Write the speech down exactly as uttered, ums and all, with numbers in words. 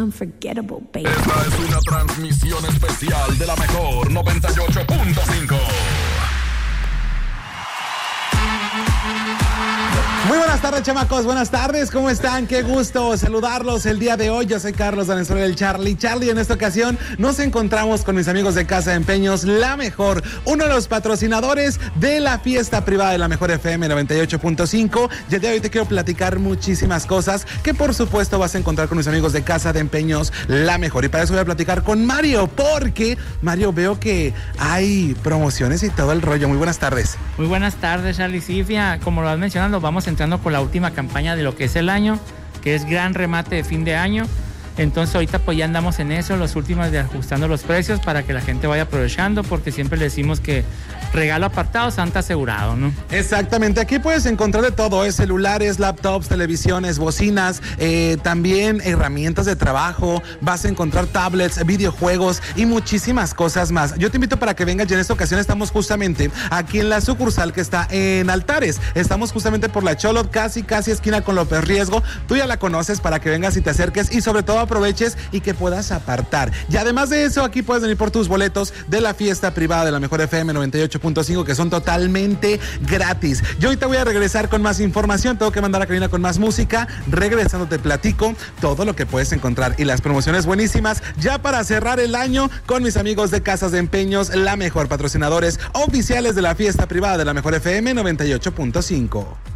unforgettable, baby. Esta es una transmisión especial de la mejor noventa y ocho punto cinco. Muy buenas tardes, chamacos, buenas tardes, ¿cómo están? Qué gusto saludarlos el día de hoy. Yo soy Carlos Valenzuela, el Charlie Charlie. En esta ocasión nos encontramos con mis amigos de Casa de Empeños La Mejor, uno de los patrocinadores de la fiesta privada de la Mejor F M noventa y ocho punto cinco. Y el día de hoy te quiero platicar muchísimas cosas que por supuesto vas a encontrar con mis amigos de Casa de Empeños La Mejor. Y para eso voy a platicar con Mario, porque Mario, veo que hay promociones y todo el rollo. Muy buenas tardes. Muy buenas tardes, Charlie. Sí, fíjate, como lo has mencionado, vamos entrando con la última campaña de lo que es el año, que es gran remate de fin de año. Entonces ahorita pues ya andamos en eso, los últimos de ajustando los precios para que la gente vaya aprovechando, porque siempre le decimos que regalo apartado, Santa asegurado, ¿no? Exactamente, aquí puedes encontrar de todo, ¿eh? Celulares, laptops, televisiones, bocinas, eh, también herramientas de trabajo, vas a encontrar tablets, videojuegos y muchísimas cosas más. Yo te invito para que vengas, y en esta ocasión estamos justamente aquí en la sucursal que está en Altares. Estamos justamente por la Cholot, casi casi esquina con López Riesgo. Tú ya la conoces, para que vengas y te acerques y sobre todo aproveches y que puedas apartar. Y además de eso, aquí puedes venir por tus boletos de la fiesta privada de la Mejor F M noventa y ocho punto cinco, que son totalmente gratis. Yo ahorita voy a regresar con más información, tengo que mandar a Karina con más música. Regresando te platico todo lo que puedes encontrar y las promociones buenísimas ya para cerrar el año con mis amigos de Casas de Empeños La Mejor, patrocinadores oficiales de la fiesta privada de la Mejor F M noventa y ocho punto cinco.